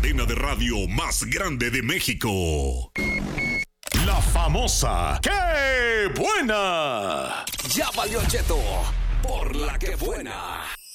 cadena de radio más grande de México. La famosa ¡Qué buena! Ya valió cheto por la que buena.